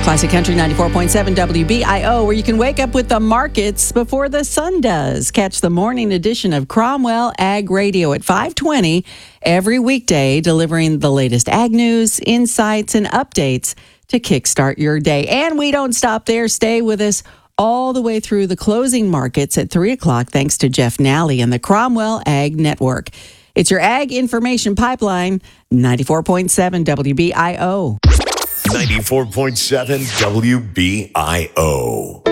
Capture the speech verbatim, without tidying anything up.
Classic Country ninety-four point seven W B I O, where you can wake up with the markets before the sun does. Catch the morning edition of Cromwell Ag Radio at five twenty every weekday, delivering the latest ag news, insights, and updates to kickstart your day. And we don't stop there. Stay with us all the way through the closing markets at three o'clock, thanks to Jeff Nally and the Cromwell Ag Network. It's your Ag Information Pipeline, ninety-four point seven W B I O. ninety-four point seven W B I O.